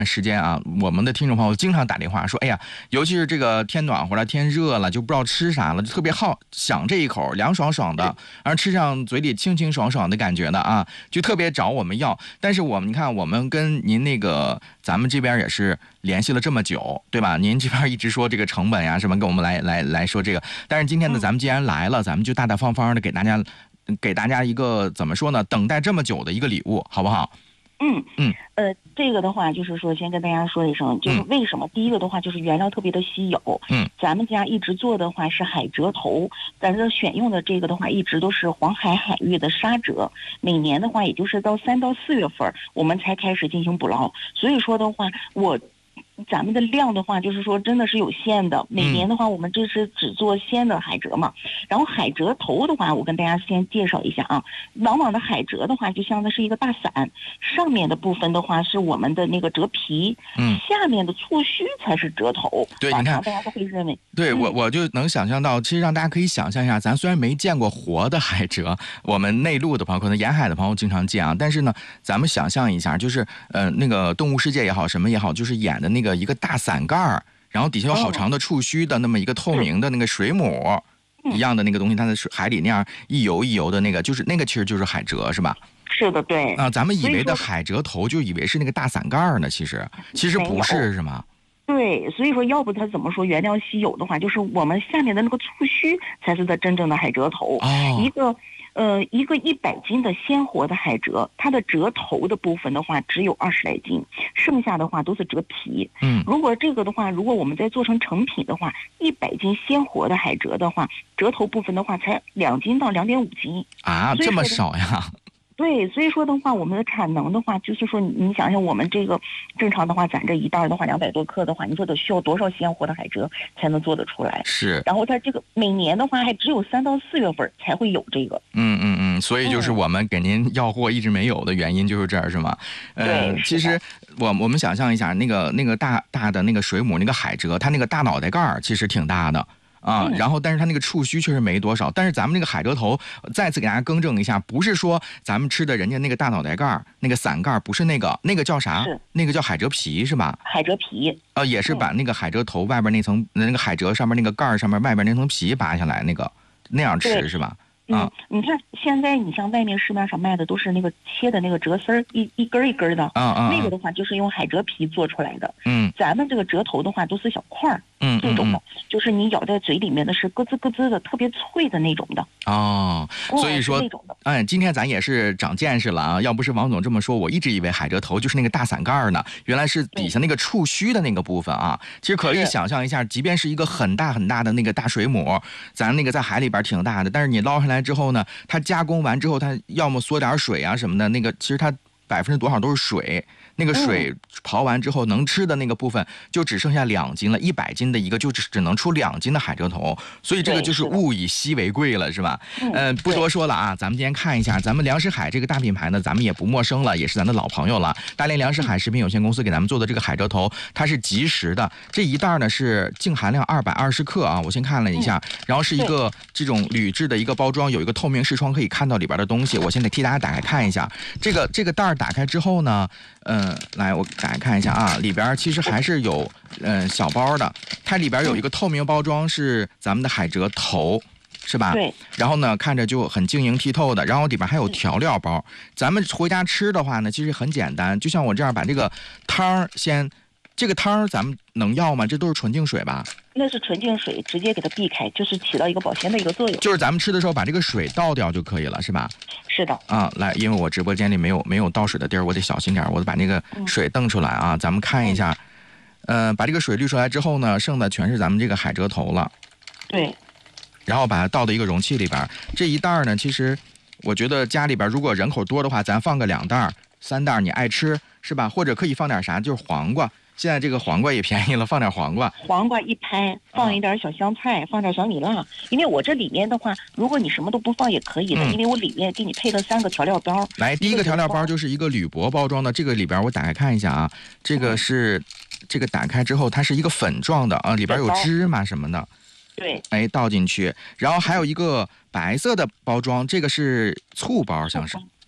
时间啊，我们的听众朋友经常打电话说，哎呀，尤其是这个天暖和了，天热了，就不知道吃啥了，就特别想这一口凉爽爽的，而吃上嘴里清清爽爽的感觉的啊，就特别找我们要。但是你看，我们跟您那个咱们这边也是联系了这么久，对吧？您这边一直说这个成本呀什么，跟我们来说这个。但是今天呢，咱们既然来了，咱们就大大方方的给大家一个怎么说呢？等待这么久的一个礼物，好不好？ 这个的话就是说，先跟大家说一声，就是为什么第一个的话就是原料特别的稀有。咱们家一直做的话是海蜇头，咱这选用的这个的话一直都是黄海海域的沙蜇，每年的话也就是到3到4月份我们才开始进行捕捞，所以说的话咱们的量的话，就是说真的是有限的。每年的话，我们这是只做鲜的海蜇嘛。然后海蜇头的话，我跟大家先介绍一下啊。往往的海蜇的话，就像的是一个大伞，上面的部分的话是我们的那个蜇皮，下面的触须才是蜇头。 对，你看， 大家都会认为。 对，我就能想象到，其实让大家可以想象一下，咱虽然没见过活的海蜇，我们内陆的朋友，可能沿海的朋友经常见啊，但是呢，咱们想象一下，就是那个动物世界也好，什么也好，就是演的那个一个大伞盖儿，然后底下有好长的触须的那么一个透明的那个水母一样的那个东西，它在海里那样一游一游的那个，就是那个其实就是海蜇，是吧？ 是的，对啊，咱们以为的海蜇头就以为是那个大伞盖儿呢，其实不是，是吗？ 对，所以说要不它怎么说原料稀有的话，就是我们下面的那个触须才是它真正的海蜇头。一个100斤的鲜活的海蜇，它的蜇头的部分的话只有20来斤，剩下的话都是蜇皮。如果这个的话，如果我们再做成成品的话，100斤鲜活的海蜇的话，蜇头部分的话才2斤到2.5斤啊，这么少呀？ 对，所以说的话，我们的产能的话，就是说你想想，我们这个正常的话，咱这一袋的话200多克的话，你说得需要多少鲜活的海蜇才能做得出来？ 是。 然后它这个每年的话，还只有3到4月份才会有这个。 所以就是我们给您要货一直没有的原因就是这儿，是吗？ 对。 其实我们想象一下，那个大的那个水母那个海蜇，它那个大脑袋盖儿其实挺大的。然后但是它那个触须确实没多少，但是咱们那个海蜇头再次给大家更正一下，不是说咱们吃的人家那个大脑袋盖那个伞盖，不是那个叫啥？那个叫海蜇皮是吧？ 海蜇皮也是把那个海蜇头外边那层那个海蜇上面那个盖上面外边那层皮拔下来那样吃是吧？ 你看现在你像外面市面上卖的都是那个切的那个蜇丝儿，一根一根的，那个的话就是用海蜇皮做出来的。咱们这个蜇头的话都是小块儿，这种的，就是你咬在嘴里面的是咯吱咯吱的，特别脆的那种的。 所以说，今天咱也是长见识了啊！要不是王总这么说，我一直以为海蜇头就是那个大伞盖呢，原来是底下那个触须的那个部分啊。其实可以想象一下，即便是一个很大很大的那个大水母，咱那个在海里边挺大的，但是你捞上来之后呢，它加工完之后，它要么缩点水啊什么的，那个其实它%多少都是水。那个水刨完之后能吃的那个部分就只剩下2斤了，100斤的一个就只能出2斤的海蜇头，所以这个就是物以稀为贵了，是吧？不多说了啊，咱们今天看一下，咱们粮食海这个大品牌呢，咱们也不陌生了，也是咱的老朋友了。大连粮食海食品有限公司给咱们做的这个海蜇头，它是即食的，这一袋呢是净含量220克啊，我先看了一下，然后是一个这种铝制的一个包装，有一个透明视窗可以看到里边的东西。我现在替大家打开看一下，这个袋打开之后呢，来我打开看一下啊，里边其实还是有小包的，它里边有一个透明包装是咱们的海蜇头，是吧？ 对。 然后呢，看着就很晶莹剔透的，然后里边还有调料包。咱们回家吃的话呢，其实很简单，就像我这样把这个汤这个汤咱们能要吗？这都是纯净水吧？ 那是纯净水，直接给它避开，就是起到一个保鲜的一个作用。 就是咱们吃的时候把这个水倒掉就可以了，是吧？ 是的。 来，因为我直播间里没有倒水的地儿，我得小心点，我得把那个水瞪出来啊。咱们看一下，把这个水滤出来之后呢，剩的全是咱们这个海蜇头了。 对。 然后把它倒到一个容器里边。这一袋呢，其实我觉得家里边如果人口多的话，咱放个2袋、3袋，你爱吃是吧？或者可以放点啥，就是黄瓜。现在这个黄瓜也便宜了，放点黄瓜。 黄瓜一拍，放一点小香菜，放点小米辣。因为我这里面的话，如果你什么都不放也可以的，因为我里面给你配了3个调料包。 来，第一个调料包就是一个铝箔包装的，这个里边我打开看一下啊，这个是这个打开之后它是一个粉状的啊，里边有芝麻什么的。 对。 倒进去，然后还有一个白色的包装，这个是醋包，像是。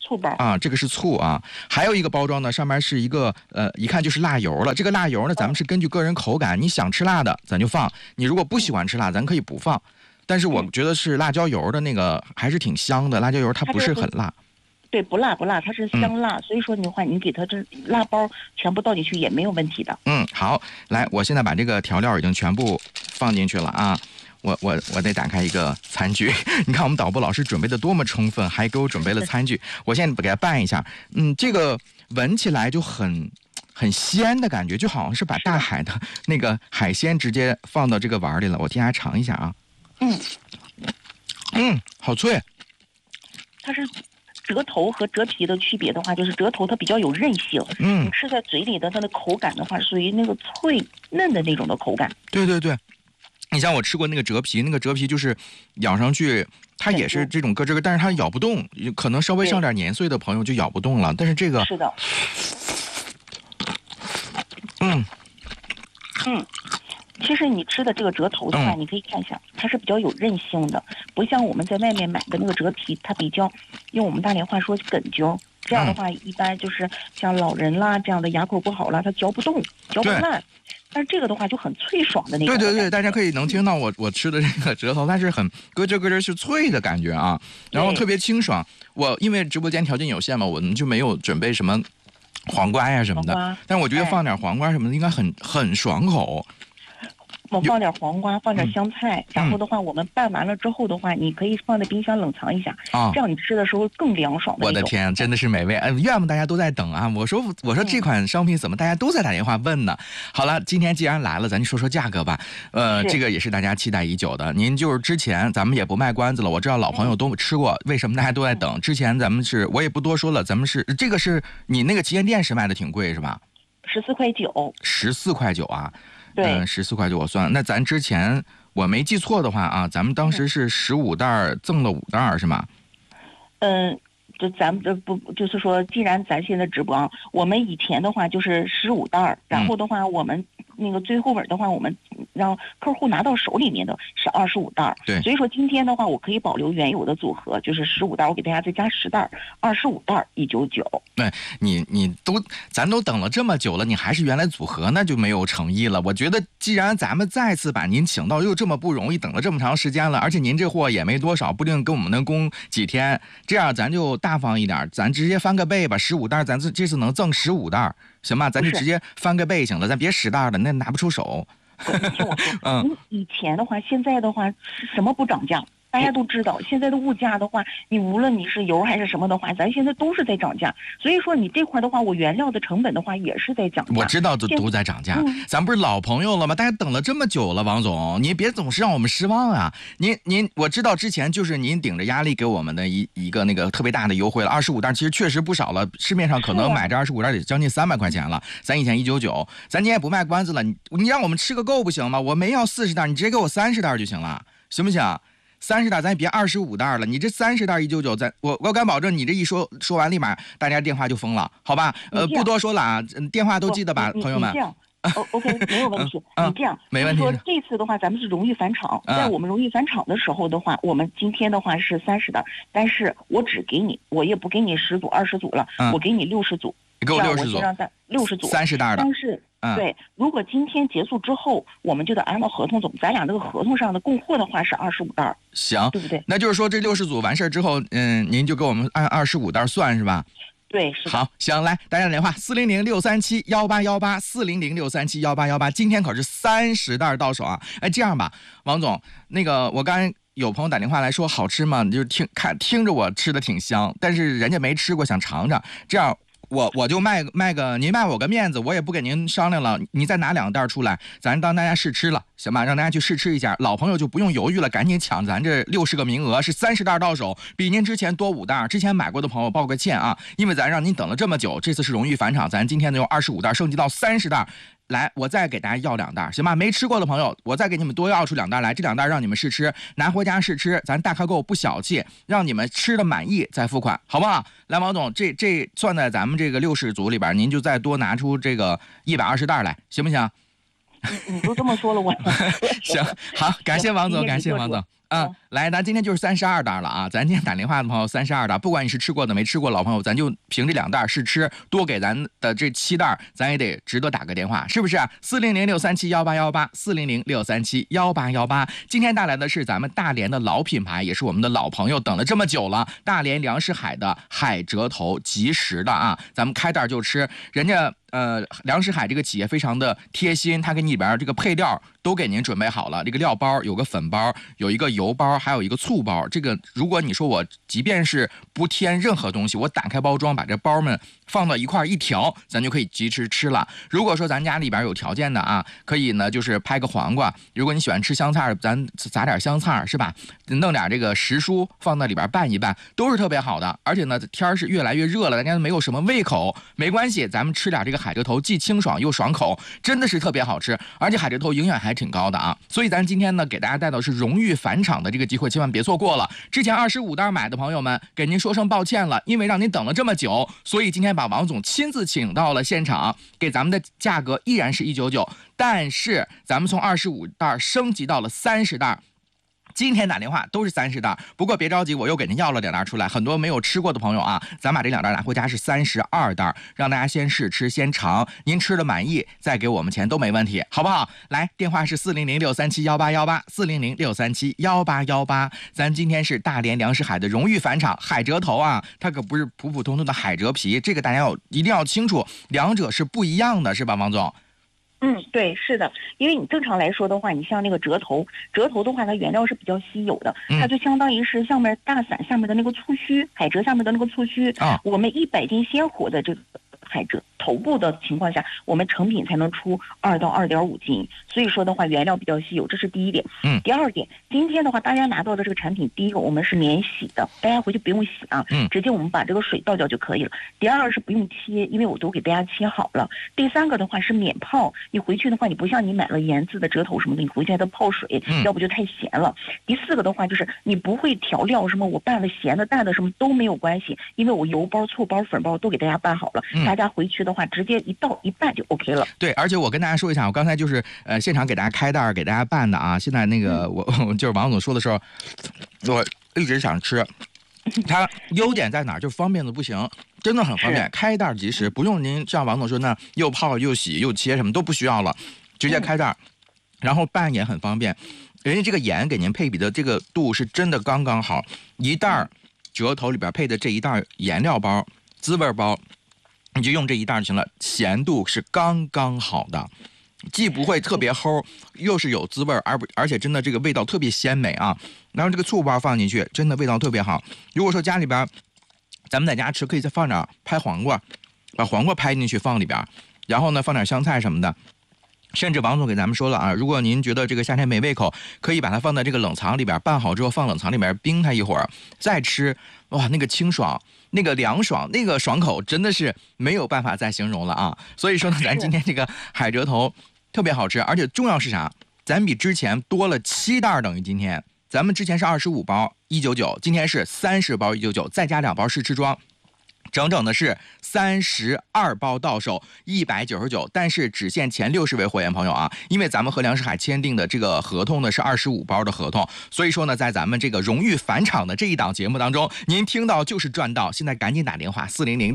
醋包啊，这个是醋啊。还有一个包装呢，上面是一个一看就是辣油了。这个辣油呢，咱们是根据个人口感，你想吃辣的咱就放，你如果不喜欢吃辣，咱可以不放。但是我觉得是辣椒油的那个还是挺香的，辣椒油它不是很辣。 对，不辣，它是香辣，所以说的话，你给它这辣包全部倒进去也没有问题的。 好，来，我现在把这个调料已经全部放进去了啊。我得打开一个餐具，你看我们导播老师准备的多么充分，还给我准备了餐具。我现在给它拌一下，这个闻起来就很鲜的感觉，就好像是把大海的那个海鲜直接放到这个碗里了。我替大家尝一下啊。好脆。 它是折头和折皮的区别的话，就是折头它比较有韧性，你吃在嘴里的它的口感的话，属于那个脆嫩的那种的口感。 对，你像我吃过那个折皮，那个折皮就是咬上去，它也是这种咯吱咯，但是它咬不动，可能稍微上点年岁的朋友就咬不动了。但是这个是的，其实你吃的这个折头的话，你可以看一下，它是比较有韧性的，不像我们在外面买的那个折皮，它比较用我们大连话说梗揪。这样的话，一般就是像老人啦这样的牙口不好啦，它嚼不动，嚼不烂。但是这个的话就很脆爽的那种。 对，大家可以能听到我吃的这个折头，它是很咯吱咯吱是脆的感觉啊，然后特别清爽。我因为直播间条件有限嘛，我们就没有准备什么黄瓜呀什么的，但我觉得放点黄瓜什么的应该很爽口。 我放点黄瓜，放点香菜，然后的话，我们拌完了之后的话，你可以放在冰箱冷藏一下，这样你吃的时候更凉爽的。 我的天，真的是美味！愿不大家都在等啊！我说这款商品怎么大家都在打电话问呢？好了，今天既然来了，咱就说说价格吧。这个也是大家期待已久的。您就是之前咱们也不卖关子了，我知道老朋友都吃过，为什么大家都在等？之前咱们我也不多说了，咱们这个是你那个旗舰店是卖的挺贵是吧 ？14.9块。 14.9块啊。 对 ，14.9块我算。那咱之前我没记错的话啊，咱们当时是15袋赠了5袋是吗？ 就咱们这不就是说，既然咱现在直播，我们以前的话就是15袋，然后的话我们那个最后尾的话，我们让客户拿到手里面的是25袋。 对， 所以说今天的话，我可以保留原有的组合，就是15袋，我给大家再加10袋，25袋199。 对，咱都等了这么久了，你还是原来组合，那就没有诚意了。我觉得既然咱们再次把您请到，又这么不容易，等了这么长时间了，而且您这货也没多少，不定跟我们能供几天，这样咱就大方一点，咱直接翻个倍吧，15袋，咱这次能赠15袋，行吧？咱就直接翻个倍行了，咱别10袋了，那拿不出手。 你听我说，以前的话，现在的话，什么不涨价？大家都知道，现在的物价的话，你无论你是油还是什么的话，咱现在都是在涨价。所以说你这块的话，我原料的成本的话也是在涨价。 我知道都在涨价，咱不是老朋友了吗？大家等了这么久了，王总，您别总是让我们失望啊！您，我知道之前就是您顶着压力给我们的一个那个特别大的优惠了，25袋，其实确实不少了，市面上可能买这25袋得将近300块钱了，咱以前199，咱今天也不卖关子了，你让我们吃个够不行吗？我没要40袋，你直接给我30袋就行了，行不行？30袋咱也别25袋了，你这30袋199，我敢保证，你这一说完，立马大家电话就疯了，好吧？不多说了啊，电话都记得吧，朋友们。 这样，OK， 没有问题。你这样， 没问题。 说这次的话，咱们是荣誉返场，在我们荣誉返场的时候的话，我们今天的话是30袋，但是我只给你，我也不给你10组、20组了，我给你60组。 你给我60组 ，60组 ，30袋的。 但是。对，如果今天结束之后，我们就得按照合同走。咱俩这个合同上的供货的话是25袋， 行， 对不对？ 那就是说这60组完事儿之后，您就给我们按25袋算是吧？ 对，是的。 好，行，来大家打电话400-637-1818，400-637-1818，今天可是30袋到手啊！哎，这样吧，王总，那个我刚才有朋友打电话来说好吃吗？你就听着我吃的挺香，但是人家没吃过，想尝尝，这样。我就卖个，您卖我个面子，我也不跟您商量了，你再拿2袋出来，咱当大家试吃了，行吧？让大家去试吃一下，老朋友就不用犹豫了，赶紧抢咱这60个名额，是30袋到手，比您之前多5袋。之前买过的朋友抱个歉啊，因为咱让您等了这么久，这次是荣誉返场，咱今天呢用25袋升级到30袋。来，我再给大家要2袋，行吧？没吃过的朋友，我再给你们多要出2袋来，这2袋让你们试吃，拿回家试吃，咱大客购不小气，让你们吃的满意再付款，好不好？来，王总，这算在咱们这个60组里边，您就再多拿出这个120袋来，行不行？ 你都这么说了，我行，好，感谢王总，感谢王总啊。 来，咱今天就是32袋了啊！咱今天打电话的朋友32袋，不管你是吃过的没吃过，老朋友，咱就凭这2袋试吃，多给咱的这7袋，咱也得值得打个电话，是不是？400-637-1818，400-637-1818。今天带来的是咱们大连的老品牌，也是我们的老朋友，等了这么久了，大连粮食海的海蜇头，即食的啊，咱们开袋就吃，人家。粮食海这个企业非常的贴心，它给你里边这个配料都给您准备好了，这个料包有个粉包，有一个油包，还有一个醋包。这个如果你说我即便是不添任何东西，我打开包装把这包们放到一块一调，咱就可以即时吃了。如果说咱家里边有条件的啊，可以呢就是拍个黄瓜，如果你喜欢吃香菜，咱撒点香菜是吧？弄点这个时蔬放在里边拌一拌，都是特别好的。而且呢天是越来越热了，大家没有什么胃口，没关系，咱们吃点这个海蜇头，既清爽又爽口，真的是特别好吃。而且海蜇头营养还挺高的啊，所以咱今天呢给大家带到是荣誉返场的这个机会，千万别错过了。之前25袋买的朋友们，给您说声抱歉了，因为让您等了这么久，所以今天把王总亲自请到了现场，给咱们的价格依然是199，但是咱们从25袋升级到了30袋。今天打电话都是30袋，不过别着急，我又给您要了2袋出来。很多没有吃过的朋友啊，咱把这2袋拿回家是32袋，让大家先试吃先尝，您吃了满意再给我们钱都没问题，好不好？来，电话是400-637-1818，400-637-1818。咱今天是大连粮食海的荣誉返场，海蜇头啊，它可不是普普通通的海蜇皮，这个大家一定要清楚，两者是不一样的，是吧，王总？ 对，是的，因为你正常来说的话，你像那个蜇头的话，它原料是比较稀有的，它就相当于是上面大伞下面的那个醋须，海蜇下面的那个醋须啊，我们100斤鲜活的这个海蜇头部的情况下，我们成品才能出2到2.5斤，所以说的话，原料比较稀有，这是第一点。第二点，今天的话，大家拿到的这个产品，第一个我们是免洗的，大家回去不用洗啊，直接我们把这个水倒掉就可以了。第二是不用切，因为我都给大家切好了。第三个的话是免泡，你回去的话，你不像你买了盐渍的蜇头什么的，你回去还得泡水，要不就太咸了。第四个的话就是你不会调料什么，我拌了咸的淡的什么都没有关系，因为我油包、醋包、粉包都给大家拌好了，大家回去的话直接一倒一拌就 OK 了。 对，而且我跟大家说一下，我刚才就是现场给大家开袋给大家拌的啊。现在那个我就是王总说的时候，我一直想吃。它优点在哪儿？就方便的不行，真的很方便，开袋即食，不用您像王总说那又泡又洗又切什么都不需要了，直接开袋，然后拌也很方便。人家这个盐给您配比的这个度是真的刚刚好，一袋蜇头里边配的这一袋颜料包、滋味包。你就用这一袋就行了，咸度是刚刚好的，既不会特别齁，又是有滋味，而且真的这个味道特别鲜美啊。然后这个醋包放进去，真的味道特别好。如果说家里边咱们在家吃，可以再放点拍黄瓜，把黄瓜拍进去放里边，然后呢放点香菜什么的。甚至王总给咱们说了啊，如果您觉得这个夏天没胃口，可以把它放在这个冷藏里边，拌好之后放冷藏里边冰它一会儿再吃，哇，那个清爽，那个凉爽，那个爽口真的是没有办法再形容了啊！所以说呢，咱今天这个海蜇头特别好吃，而且重要是啥？咱比之前多了7袋，等于今天咱们之前是25包199，今天是30包199，再加2包试吃装。整整的是32包到手199，但是只限前60位会员朋友啊，因为咱们和粮食海签订的这个合同呢是25包的合同，所以说呢，在咱们这个荣誉返场的这一档节目当中，您听到就是赚到。现在赶紧打电话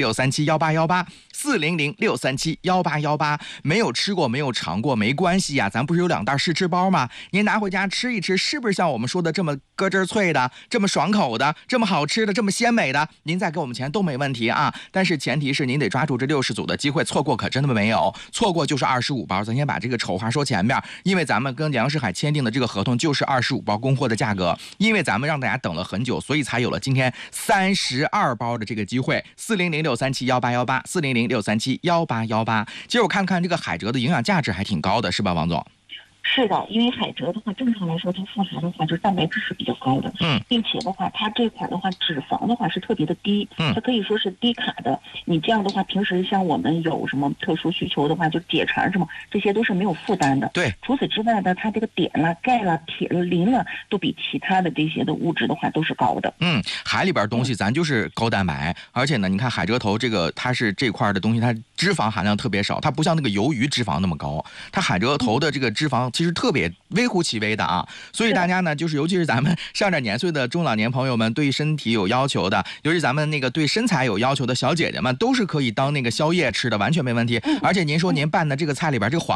400-637-1818，400-637-1818，没有吃过没有尝过没关系呀，咱不是有2袋试吃包吗？您拿回家吃一吃，是不是像我们说的这么咯吱脆的，这么爽口的，这么好吃的，这么鲜美的？您再给我们钱都没问题啊，但是前提是您得抓住这60组的机会，错过可真的没有，错过就是25包。咱先把这个丑话说前面，因为咱们跟粮食海签订的这个合同就是25包供货的价格，因为咱们让大家等了很久，所以才有了今天32包的这个机会。400-637-1818，400-637-1818。其实我看看这个海蜇的营养价值还挺高的，是吧，王总？ 是的，因为海蜇的话，正常来说它富含的话就是蛋白质是比较高的，并且的话，它这款的话脂肪的话是特别的低，它可以说是低卡的。你这样的话，平时像我们有什么特殊需求的话，就解馋什么，这些都是没有负担的。 对， 除此之外呢，它这个碘了、钙了、铁了、磷了，都比其他的这些的物质的话都是高的。 海里边东西咱就是高蛋白，而且呢，你看海蜇头这个它是这块的东西，它脂肪含量特别少，它不像那个鱿鱼脂肪那么高，它海蜇头的这个脂肪其实实特别微乎其微的啊。所以大家呢，就是尤其是咱们上点年岁的中老年朋友们，对身体有要求的，尤其咱们那个对身材有要求的小姐姐们，都是可以当那个宵夜吃的，完全没问题。而且您说您拌的这个菜里边这个黄